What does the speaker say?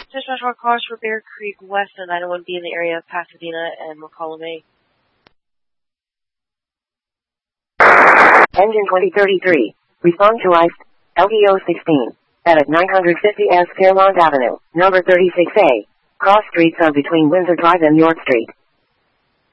Dispatch all cars for Bear Creek West and 901B in the area of Pasadena and McCollum. Engine 2033. Respond to ICE, LDO 16. At 950 S Fairmont Avenue, number 36A. Cross streets are between Windsor Drive and York Street.